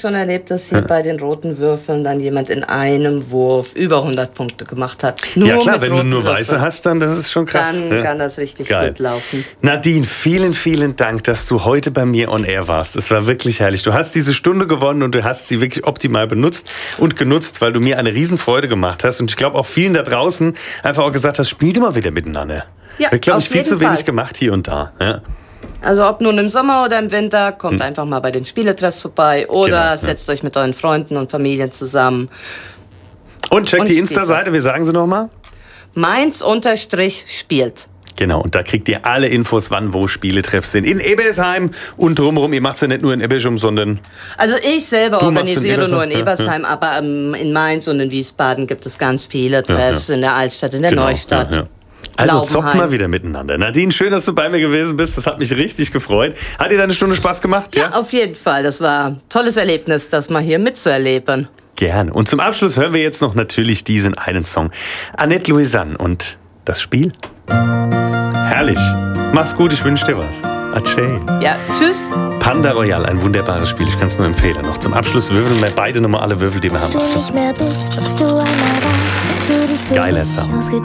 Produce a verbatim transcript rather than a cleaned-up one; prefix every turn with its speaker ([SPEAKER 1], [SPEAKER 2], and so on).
[SPEAKER 1] schon erlebt, dass hier ja. bei den roten Würfeln dann jemand in einem Wurf über hundert Punkte gemacht hat.
[SPEAKER 2] Nur ja klar, wenn du nur Würfeln. Weiße hast, dann das ist schon krass.
[SPEAKER 1] Dann
[SPEAKER 2] ja.
[SPEAKER 1] kann das richtig Geil. gut laufen.
[SPEAKER 2] Nadine, vielen, vielen Dank, dass du heute bei mir on air warst. Es war wirklich herrlich. Du hast diese Stunde gewonnen und du hast sie wirklich optimal benutzt und genutzt, weil du mir eine Riesenfreude gemacht hast. Und ich glaube auch vielen da draußen einfach auch gesagt hast, spielt immer wieder miteinander. Ja, ich glaube, ich viel zu wenig Fall. gemacht hier und da. Ja.
[SPEAKER 1] Also ob nun im Sommer oder im Winter, kommt hm. einfach mal bei den Spieletreffs vorbei oder genau, setzt ja. euch mit euren Freunden und Familien zusammen.
[SPEAKER 2] Und checkt und die Insta-Seite, wir sagen sie nochmal.
[SPEAKER 1] Mainz-spielt.
[SPEAKER 2] Genau, und da kriegt ihr alle Infos, wann wo Spieletreffs sind. In Ebersheim und drumherum. Ihr macht es ja nicht nur in Eberschum, sondern...
[SPEAKER 1] Also ich selber organisiere in nur in Ebersheim, ja, ja. aber ähm, in Mainz und in Wiesbaden gibt es ganz viele Treffs, ja, ja. in der Altstadt, in der genau, Neustadt. Ja, ja.
[SPEAKER 2] Also zockt mal wieder miteinander. Nadine, schön, dass du bei mir gewesen bist. Das hat mich richtig gefreut. Hat dir deine Stunde Spaß gemacht?
[SPEAKER 1] Ja, ja, auf jeden Fall. Das war ein tolles Erlebnis, das mal hier mitzuerleben.
[SPEAKER 2] Gerne. Und zum Abschluss hören wir jetzt noch natürlich diesen einen Song. Annette Louisanne und das Spiel. Herrlich. Mach's gut, ich wünsche dir was. Adieu.
[SPEAKER 1] Ja, tschüss.
[SPEAKER 2] Panda Royal, ein wunderbares Spiel. Ich kann es nur empfehlen. Noch zum Abschluss würfeln wir beide nochmal alle Würfel, die wir haben. Geiler Sound.